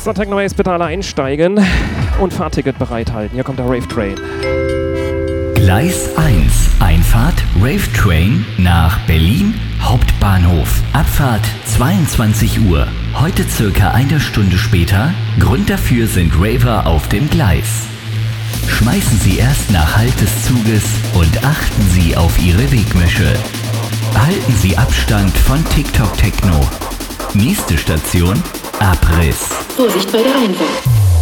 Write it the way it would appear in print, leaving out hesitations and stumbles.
So, Technoways, bitte alle einsteigen und Fahrticket bereithalten. Hier kommt der Rave Train. Gleis 1, Einfahrt Rave Train nach Berlin Hauptbahnhof. Abfahrt 22 Uhr. Heute circa eine Stunde später. Grund dafür sind Raver auf dem Gleis. Schmeißen Sie erst nach Halt des Zuges und achten Sie auf Ihre Wegmische. Halten Sie Abstand von TikTok Techno. Nächste Station, Abriss. Vorsicht bei der Einfahrt.